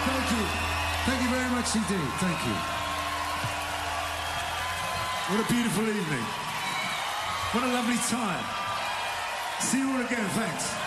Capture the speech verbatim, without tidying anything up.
Thank you. Thank you very much indeed. Thank you. What a beautiful evening. What a lovely time. See you all again. Thanks.